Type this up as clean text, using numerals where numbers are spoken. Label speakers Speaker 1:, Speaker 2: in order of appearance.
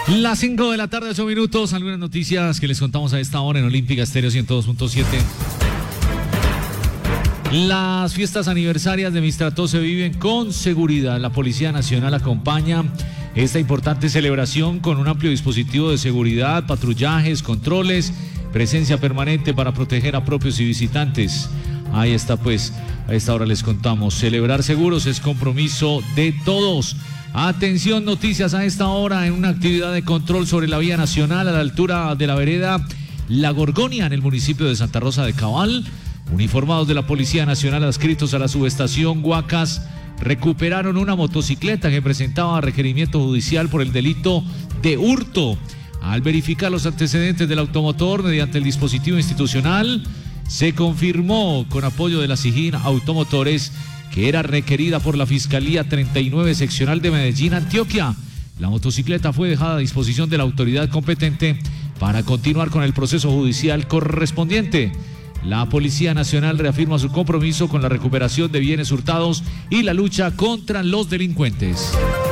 Speaker 1: Las 5 de la tarde, 8 minutos. Algunas noticias que les contamos a esta hora en Olímpica Estéreo 102.7. Las fiestas aniversarias de Mistrató se viven con seguridad. La Policía Nacional acompaña esta importante celebración con un amplio dispositivo de seguridad, patrullajes, controles, presencia permanente para proteger a propios y visitantes. Ahí está, pues, a esta hora les contamos. Celebrar seguros es compromiso de todos. Atención, noticias a esta hora en una actividad de control sobre la vía nacional a la altura de la vereda La Gorgonia en el municipio de Santa Rosa de Cabal. Uniformados de la Policía Nacional adscritos a la subestación Guacas recuperaron una motocicleta que presentaba requerimiento judicial por el delito de hurto. Al verificar los antecedentes del automotor mediante el dispositivo institucional, se confirmó con apoyo de la SIJIN Automotores que era requerida por la Fiscalía 39 Seccional de Medellín, Antioquia. La motocicleta fue dejada a disposición de la autoridad competente para continuar con el proceso judicial correspondiente. La Policía Nacional reafirma su compromiso con la recuperación de bienes hurtados y la lucha contra los delincuentes.